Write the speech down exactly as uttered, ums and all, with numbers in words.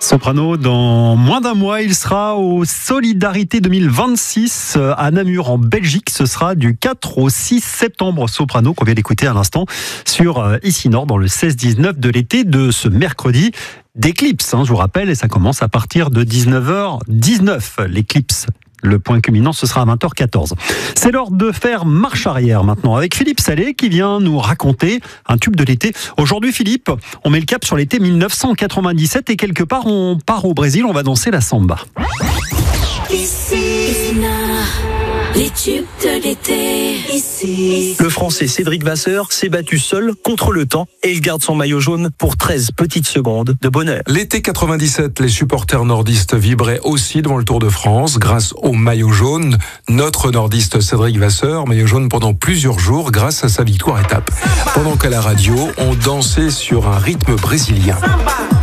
Soprano, dans moins d'un mois, il sera au Solidarité deux mille vingt-six à Namur en Belgique. Ce sera du quatre au six septembre. Soprano qu'on vient d'écouter à l'instant sur Ici Nord dans le seize dix-neuf de l'été de ce mercredi d'Eclipse. Hein, je vous rappelle, et ça commence à partir de dix-neuf heures dix-neuf. L'Eclipse. Le point culminant, ce sera à vingt heures quatorze. C'est l'heure de faire marche arrière maintenant avec Philippe Salé qui vient nous raconter un tube de l'été. Aujourd'hui, Philippe, on met le cap sur l'été mille neuf cent quatre-vingt-dix-sept et quelque part, on part au Brésil, on va danser la samba. Ici, les tubes de l'été. Ici. Le Français Cédric Vasseur s'est battu seul contre le temps et il garde son maillot jaune pour treize petites secondes de bonheur. L'été quatre-vingt-dix-sept, les supporters nordistes vibraient aussi devant le Tour de France grâce au maillot jaune. Notre nordiste Cédric Vasseur, maillot jaune pendant plusieurs jours grâce à sa victoire étape. Pendant qu'à la radio, on dansait sur un rythme brésilien.